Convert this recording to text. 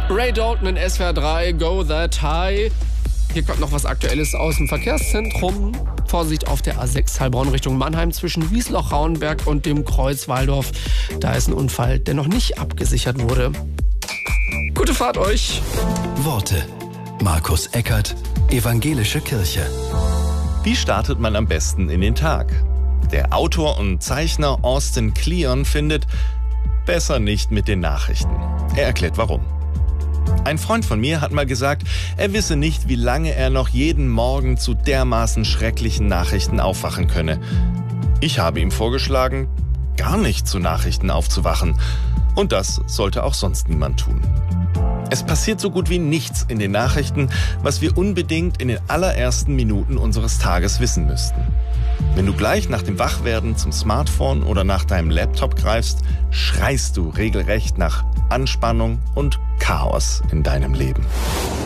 Ray Dalton in SWR 3, Go That High. Hier kommt noch was Aktuelles aus dem Verkehrszentrum. Vorsicht auf der A6 Heilbronn Richtung Mannheim zwischen Wiesloch-Rauenberg und dem Kreuz Waldorf. Da ist ein Unfall, der noch nicht abgesichert wurde. Gute Fahrt euch. Worte. Markus Eckert, Evangelische Kirche. Wie startet man am besten in den Tag? Der Autor und Zeichner Austin Kleon findet, besser nicht mit den Nachrichten. Er erklärt warum. Ein Freund von mir hat mal gesagt, er wisse nicht, wie lange er noch jeden Morgen zu dermaßen schrecklichen Nachrichten aufwachen könne. Ich habe ihm vorgeschlagen, gar nicht zu Nachrichten aufzuwachen. Und das sollte auch sonst niemand tun. Es passiert so gut wie nichts in den Nachrichten, was wir unbedingt in den allerersten Minuten unseres Tages wissen müssten. Wenn du gleich nach dem Wachwerden zum Smartphone oder nach deinem Laptop greifst, schreist du regelrecht nach Anspannung und Chaos in deinem Leben.